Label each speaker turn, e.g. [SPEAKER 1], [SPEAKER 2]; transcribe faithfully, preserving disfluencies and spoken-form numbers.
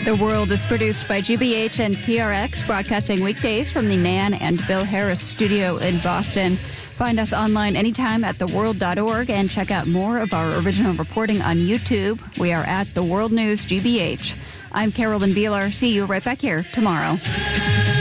[SPEAKER 1] The World is produced by G B H and P R X, broadcasting weekdays from the Nan and Bill Harris studio in Boston. Find us online anytime at the world dot org and check out more of our original reporting on YouTube. We are at The World News G B H. I'm Carolyn Beeler. See you right back here tomorrow.